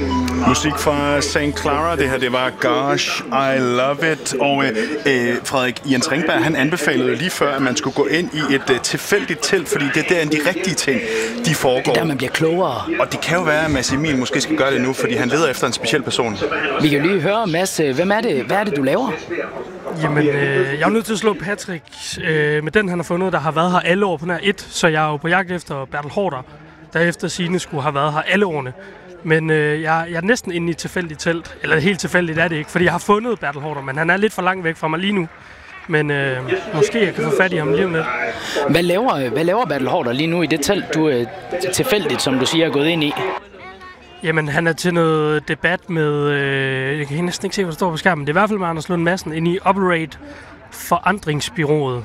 Musik fra St. Clara, det her, det var Gosh, I Love It. Og Frederik, Jens Ringberg, han anbefalede lige før, at man skulle gå ind i et tilfældigt telt, fordi det er der, de rigtige ting, de foregår. Det er der, man bliver klogere. Og det kan jo være, at Mads Emil måske skal gøre det nu, fordi han leder efter en speciel person. Vi kan lige høre, Mads, hvad er det, du laver? Jamen, jeg er nødt til at slå Patrick med den, han har fundet, der har været her alle år på nær 1, så jeg er jo på jagt efter Bertel Haarder, der efter sigende skulle have været her alle årene. Men jeg er næsten inde i et tilfældigt telt, eller helt tilfældigt er det ikke, fordi jeg har fundet Bertel Haarder, men han er lidt for langt væk fra mig lige nu. Men måske jeg kan få fat i ham lige om lidt. Hvad laver Bertel Haarder lige nu i det telt, du tilfældigt, som du siger, er gået ind i? Jamen, han er til noget debat med, jeg kan næsten ikke se, hvad der står på skærmen, det er i hvert fald med Anders Lund Madsen inde i Operate Forandringsbyrået.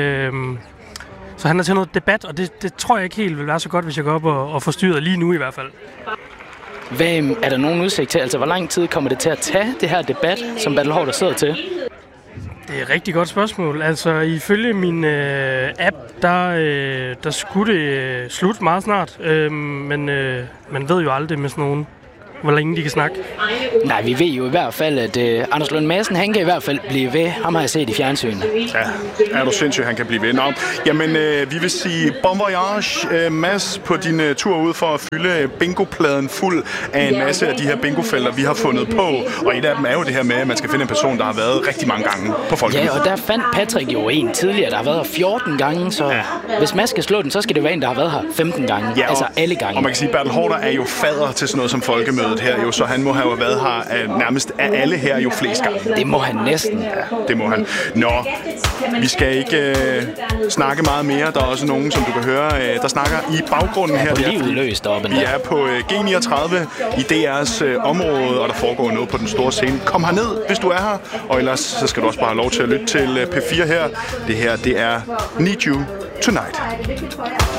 Så han er til noget debat, og det tror jeg ikke helt vil være så godt, hvis jeg går op og forstyrrer lige nu i hvert fald. Er der nogen udsigt til, altså hvor lang tid kommer det til at tage det her debat, som Bertel Haarder sidder til? Det er et rigtig godt spørgsmål. Altså, ifølge min app, der skulle det slutte meget snart. Men man ved jo aldrig med sådan nogen, hvor længe de kan snakke. Nej, vi ved jo i hvert fald, at Anders Lund Madsen, han kan i hvert fald blive ved. Ham har jeg set i fjernsynet. Ja, er du sindssygt, han kan blive ved. Nå, jamen, vi vil sige bon voyage, Mads, på din tur ud for at fylde bingopladen fuld af en masse af de her bingofelter, vi har fundet på. Og et af dem er jo det her med, at man skal finde en person, der har været rigtig mange gange på Folkemødet. Ja, og der fandt Patrick jo en tidligere, der har været her 14 gange, så hvis Mads skal slå den, så skal det være en, der har været her 15 gange. Ja, altså alle gange. Og man kan sige, at Bertel Haarder er jo fader til sådan noget som Folkemødet her, jo, så han må have været her nærmest af alle her jo flest gange. Det må han næsten. Ja, det må han. Nå, vi skal ikke snakke meget mere. Der er også nogen, som du kan høre, der snakker i baggrunden her. På livet løst oppe. Vi er på G39 i DR's område, og der foregår noget på den store scene. Kom herned, hvis du er her, og ellers så skal du også bare have lov til at lytte til P4 her. Det her, det er Need You Tonight.